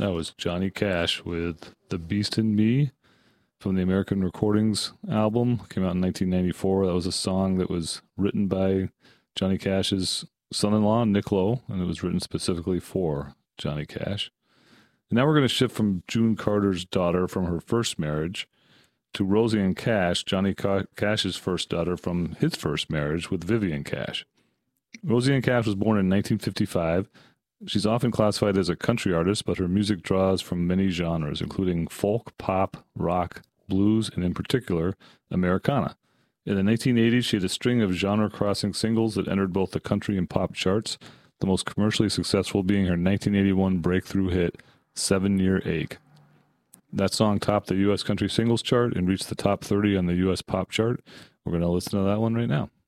That was Johnny Cash with The Beast in Me from the American Recordings album. Came out in 1994. That was a song that was written by Johnny Cash's son-in-law, Nick Lowe, and it was written specifically for Johnny Cash. And now we're going to shift from June Carter's daughter from her first marriage to Rosie Ann Cash, Johnny Cash's first daughter from his first marriage with Vivian Cash. Rosie Ann Cash was born in 1955. She's often classified as a country artist, but her music draws from many genres, including folk, pop, rock, blues, and in particular, Americana. In the 1980s, she had a string of genre-crossing singles that entered both the country and pop charts, the most commercially successful being her 1981 breakthrough hit, 7-Year Ache. That song topped the U.S. country singles chart and reached the top 30 on the U.S. pop chart. We're going to listen to that one right now.